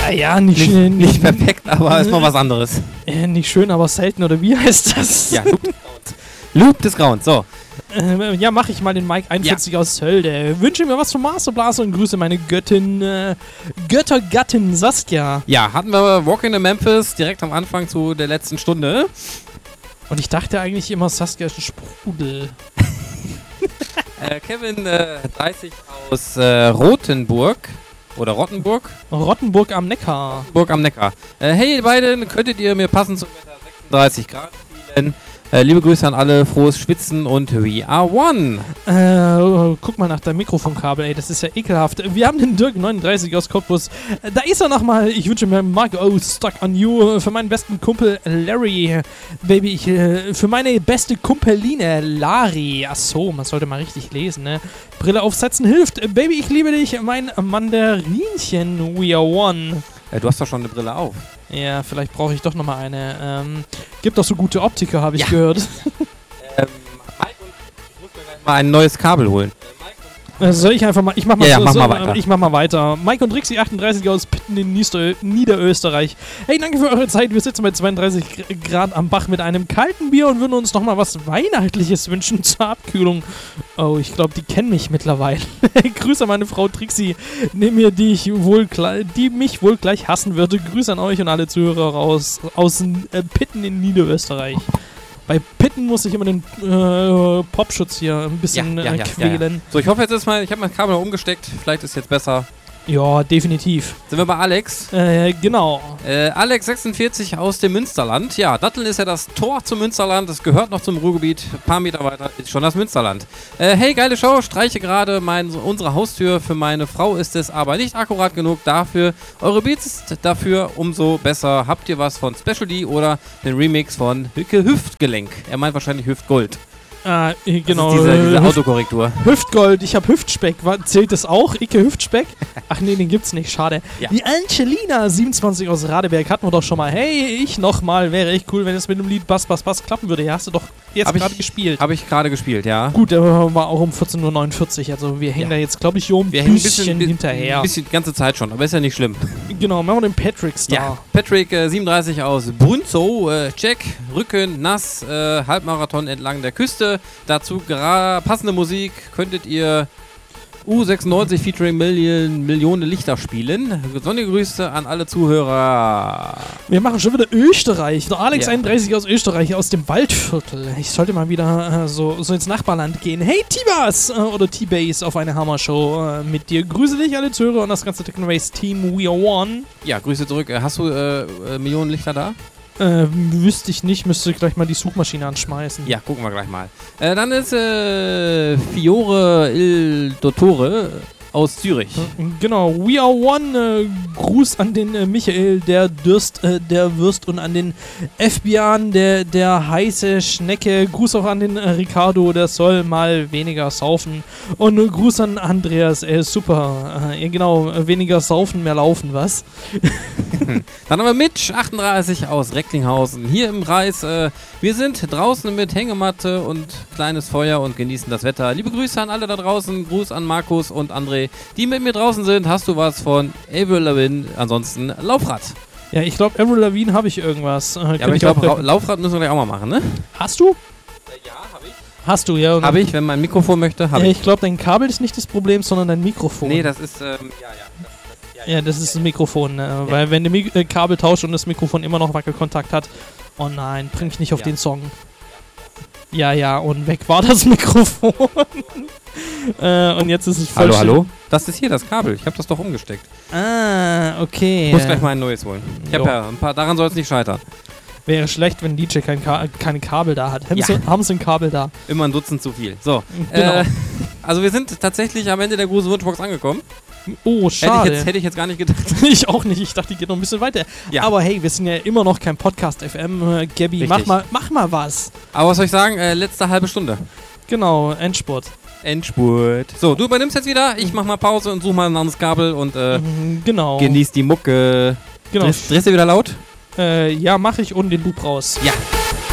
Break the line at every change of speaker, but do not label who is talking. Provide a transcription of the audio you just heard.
Ja,
nicht perfekt, aber ist mal was anderes.
Nicht schön, aber selten, oder wie heißt das?
Ja, Loop des Grauens, so.
Ja, mache ich mal den Mike 41 aus Sölde. Wünsche mir was vom Masterblaster und grüße meine Göttergattin Saskia.
Ja, hatten wir Walk into Memphis direkt am Anfang zu der letzten Stunde.
Und ich dachte eigentlich immer, Saskia ist ein Sprudel.
Kevin 30 aus Rottenburg. Oder Rottenburg?
Rottenburg am Neckar.
Rottenburg am Neckar. Hey, ihr beiden, könntet ihr mir passend zum Wetter 36 Grad spielen? Liebe Grüße an alle, frohes Schwitzen und we are one.
Guck mal nach deinem Mikrofonkabel, ey, das ist ja ekelhaft. Wir haben den Dirk 39 aus Cottbus. Da ist er nochmal. Ich wünsche mir Mark Stuck on You für meinen besten Kumpel Larry. Baby, für meine beste Kumpeline Lari. Achso, man sollte mal richtig lesen, ne? Brille aufsetzen hilft. Baby, ich liebe dich, mein Mandarinchen. We are one.
Du hast doch schon eine Brille auf.
Ja, vielleicht brauche ich doch nochmal eine. Gibt doch so gute Optiker, habe ich gehört.
Mike, und ich muss mir gleich mal ein neues Kabel holen.
Soll ich einfach mal... Ich mach mal,
mach mal weiter.
Ich mach mal weiter. Mike und Rixi 38 aus Pitten in Niederösterreich. Hey, danke für eure Zeit. Wir sitzen bei 32 Grad am Bach mit einem kalten Bier und würden uns nochmal was Weihnachtliches wünschen zur Abkühlung. Oh, ich glaube, die kennen mich mittlerweile. Grüße an meine Frau Trixi, neben mir, die mich wohl gleich hassen würde. Grüße an euch und alle Zuhörer aus Pitten in Niederösterreich. Bei Pitten muss ich immer den Popschutz hier ein bisschen quälen.
Ja. So, ich hoffe jetzt ist ich habe mein Kabel noch umgesteckt. Vielleicht ist es jetzt besser.
Ja, definitiv.
Sind wir bei Alex?
Genau.
Alex 46 aus dem Münsterland. Ja, Datteln ist ja das Tor zum Münsterland. Das gehört noch zum Ruhrgebiet. Ein paar Meter weiter ist schon das Münsterland. Hey, geile Show. Streiche gerade unsere Haustür. Für meine Frau ist es aber nicht akkurat genug. Dafür eure Beats dafür umso besser. Habt ihr was von Special D oder den Remix von Hücke Hüftgelenk? Er meint wahrscheinlich Hüftgold.
Genau.
Diese Autokorrektur.
Hüftgold, ich hab Hüftspeck. Zählt das auch? Icke Hüftspeck? Ach nee, den gibt's nicht, schade. Ja. Die Angelina, 27 aus Radeberg, hatten wir doch schon mal. Hey, ich nochmal. Wäre echt cool, wenn es mit dem Lied Bass, Bass, Bass klappen würde. Ja, hast du doch jetzt gerade gespielt.
Habe ich gerade gespielt, ja.
Gut, der war auch um 14:49 Uhr. Also wir hängen da jetzt, glaube ich, ein bisschen hinterher.
Ein bisschen, die ganze Zeit schon, aber ist ja nicht schlimm.
Genau, machen wir den Patrick-Star.
Ja, Patrick 37 aus Brunzow. Check, Rücken, nass, Halbmarathon entlang der Küste. Dazu passende Musik könntet ihr U96 featuring Millionen Lichter spielen. Sonnige Grüße an alle Zuhörer.
Wir machen schon wieder Österreich. Der Alex 31 aus Österreich, aus dem Waldviertel. Ich sollte mal wieder so ins Nachbarland gehen. Hey Tibas oder T-Base auf eine Hammershow mit dir. Grüße dich alle Zuhörer und das ganze Techno-Race-Team. We are one. Ja,
Grüße zurück. Hast du Millionen Lichter da?
Wüsste ich nicht, müsste gleich mal die Suchmaschine anschmeißen.
Ja, gucken wir gleich mal. Dann ist Fiore Il Dottore aus Zürich.
Genau, We are one. Gruß an den Michael, der Würst und an den Espian, der heiße Schnecke. Gruß auch an den Ricardo, der soll mal weniger saufen. Und Gruß an Andreas, super. Genau, weniger saufen, mehr laufen, was?
Dann haben wir Mitch, 38 aus Recklinghausen, hier im Reis. Wir sind draußen mit Hängematte und kleines Feuer und genießen das Wetter. Liebe Grüße an alle da draußen. Gruß an Markus und André, die mit mir draußen sind. Hast du was von Avril Lavigne? Ansonsten Laufrad.
Ja, ich glaube, Avril Lavigne habe ich irgendwas.
Ja, aber ich glaube, Laufrad müssen wir gleich auch mal machen, ne?
Hast du?
Ja, habe ich.
Hast du, ja.
Habe ich, wenn mein Mikrofon möchte, habe ich.
Ich glaube, dein Kabel ist nicht das Problem, sondern dein Mikrofon.
Nee, das ist,
Ja, das ist das Mikrofon, weil wenn der Kabel tauscht und das Mikrofon immer noch Wackelkontakt hat, oh nein, bring mich nicht auf den Song. Ja, und weg war das Mikrofon. Und jetzt ist es voll.
Hallo? Das ist hier das Kabel, ich habe das doch umgesteckt.
Ah, okay.
Ich muss gleich mal ein neues holen. Ich habe ja ein paar, daran soll es nicht scheitern.
Wäre schlecht, wenn DJ keine Kabel da hat. Haben sie ein Kabel da?
Immer ein Dutzend zu viel. So,
genau.
Also wir sind tatsächlich am Ende der großen Wunschbox angekommen.
Oh, schade.
Hätte ich jetzt gar nicht gedacht.
Ich auch nicht. Ich dachte, die geht noch ein bisschen weiter. Ja. Aber hey, wir sind ja immer noch kein Podcast FM. Gabby, mach mal was.
Aber was soll ich sagen? Letzte halbe Stunde.
Genau, Endspurt.
So, du übernimmst jetzt wieder. Ich mach mal Pause und suche mal ein anderes Kabel und
genau.
Genieß die Mucke.
Genau.
Drehst du wieder laut?
Ja, mach ich und den Loop raus.
Ja.